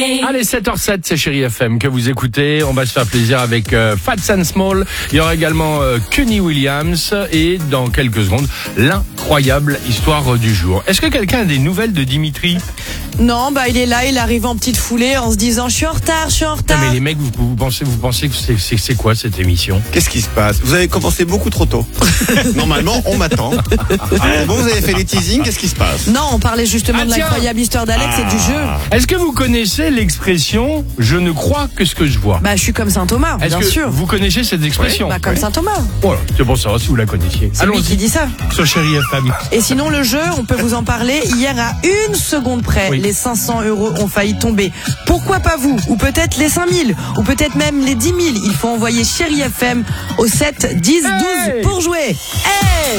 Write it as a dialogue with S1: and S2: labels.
S1: Allez, 7h07, c'est Chérie FM que vous écoutez. On va se faire plaisir avec Fats and Small. Il y aura également Kenny Williams et dans quelques secondes, l'incroyable histoire du jour. Est-ce que quelqu'un a des nouvelles de Dimitri ?
S2: Non, il est là, il arrive en petite foulée en se disant je suis en retard.
S1: Non mais les mecs, vous pensez que c'est quoi cette émission ?
S3: Qu'est-ce qui se passe ? Vous avez commencé beaucoup trop tôt. Normalement, on m'attend. Bon, vous avez fait les teasings, qu'est-ce qui se passe ?
S2: Non, on parlait justement de l'incroyable histoire d'Alex et du jeu.
S1: Est-ce que vous connaissez l'expression « je ne crois que ce que je vois » ?
S2: Je suis comme Saint Thomas, bien sûr.
S1: Vous connaissez cette expression ?
S2: Comme Saint Thomas.
S1: Voilà, c'est pour savoir si vous la connaissiez.
S2: C'est lui qui dit ça.
S1: Sur Chérie FM.
S2: Et sinon, le jeu, on peut vous en parler. Hier, à 1 seconde près, les 500 € ont failli tomber. Pourquoi pas vous ? Ou peut-être les 5000 ? Ou peut-être même les 10 000 ? Il faut envoyer Chérie FM au 7 10 12 pour jouer. Hey !